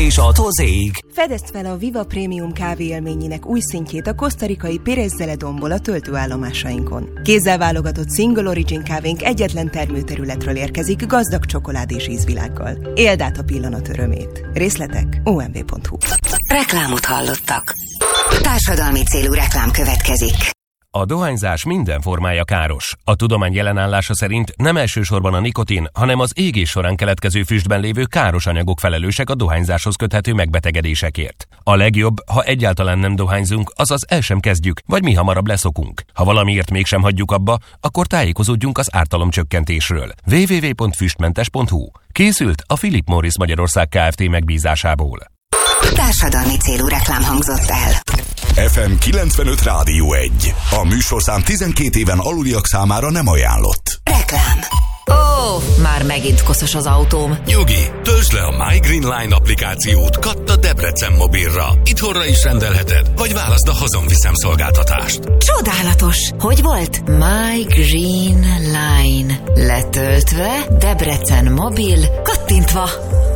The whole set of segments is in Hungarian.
és attól zég. Fedezd fel a Viva Premium kávé élményének új szintjét a kosztarikai Pérez Zeledonból a töltőállomásainkon. Kézzel válogatott Single Origin kávénk egyetlen termőterületről érkezik gazdag csokolád és ízvilággal. Éld át a pillanat örömét. Részletek omv.hu. Reklámot hallottak. Társadalmi célú reklám következik. A dohányzás minden formája káros. A tudomány jelenállása szerint nem elsősorban a nikotin, hanem az égés során keletkező füstben lévő káros anyagok felelősek a dohányzáshoz köthető megbetegedésekért. A legjobb, ha egyáltalán nem dohányzunk, azaz el sem kezdjük, vagy mi hamarabb leszokunk. Ha valamiért mégsem hagyjuk abba, akkor tájékozódjunk az ártalomcsökkentésről. www.füstmentes.hu. Készült a Philip Morris Magyarország Kft. Megbízásából. Társadalmi célú reklám hangzott el. FM 95 Rádió 1. A műsorszám 12 éven aluliak számára nem ajánlott. Reklám. Már megint koszos az autóm. Nyugi, töltsd le a My Green Line applikációt Katta Debrecen mobilra. Itthonra is rendelheted, vagy válaszd a hazonviszem szolgáltatást. Csodálatos! Hogy volt? My Green Line. Letöltve, Debrecen mobil, kattintva.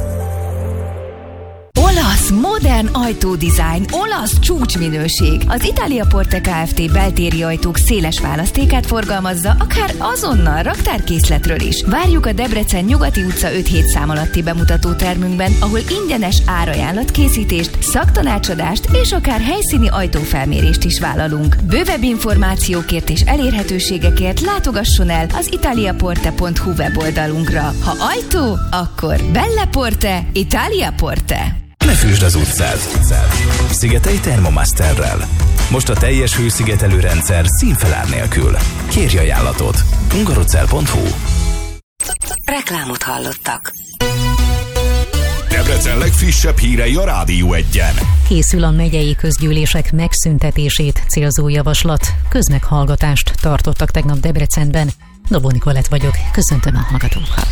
Olasz, modern ajtódizájn, olasz csúcsminőség. Az Italia Porte Kft. Beltéri ajtók széles választékát forgalmazza, akár azonnal raktárkészletről is. Várjuk a Debrecen Nyugati utca 5-7 szám alatti bemutató termünkben, ahol ingyenes árajánlatkészítést, szaktanácsadást és akár helyszíni ajtófelmérést is vállalunk. Bővebb információkért és elérhetőségekért látogasson el az italiaporte.hu weboldalunkra. Ha ajtó, akkor Belle Porte, Italia Porte. Ne fűsd az utcát! Szigetelj Thermomasterrel. Most a teljes hőszigetelő rendszer színfelár nélkül. Kérj ajánlatot. hungarocell.hu. Reklámot hallottak. Debrecen legfrissebb hírei a Rádió 1-en. Készül a megyei közgyűlések megszüntetését célzó javaslat. Közmeghallgatást tartottak tegnap Debrecenben. Dobó Nikolett vagyok. Köszöntöm a hallgatókat.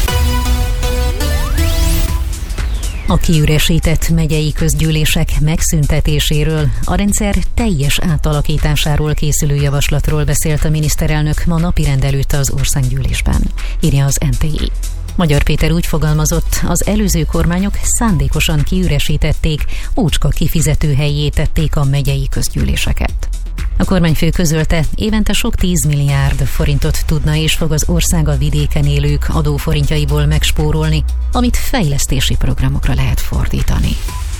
A kiüresített megyei közgyűlések megszüntetéséről, a rendszer teljes átalakításáról készülő javaslatról beszélt a miniszterelnök ma napirend előtt az országgyűlésben, írja az NTI. Magyar Péter úgy fogalmazott, az előző kormányok szándékosan kiüresítették, ócska kifizetőhellyé tették a megyei közgyűléseket. A kormányfő közölte, évente sok 10 milliárd forintot tudna és fog az ország a vidéken élők adóforintjaiból megspórolni, amit fejlesztési programokra lehet fordítani.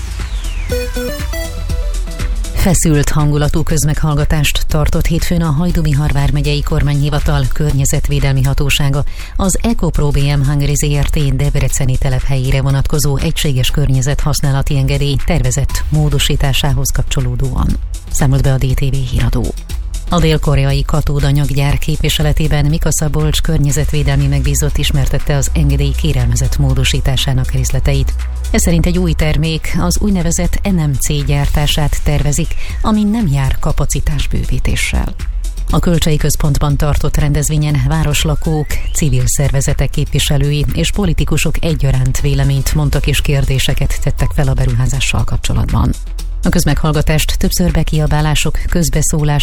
Feszült hangulatú közmeghallgatást tartott hétfőn a Hajdú-Bihar vármegyei kormányhivatal környezetvédelmi hatósága az EcoPro BM Hungary Zrt. Debreceni telephelyére vonatkozó egységes környezethasználati engedély tervezett módosításához kapcsolódóan, számolt be a DTV híradó. A dél-koreai katódanyaggyár képviseletében Mika Szabolcs környezetvédelmi megbízott ismertette az engedély kérelmezett módosításának részleteit. Ez szerint egy új termék, az úgynevezett NMC gyártását tervezik, ami nem jár kapacitásbővítéssel. A Kölcsei Központban tartott rendezvényen városlakók, civil szervezetek képviselői és politikusok egyaránt véleményt mondtak és kérdéseket tettek fel a beruházással kapcsolatban. A közmeghallgatást többször bekiabálások, közbeszólás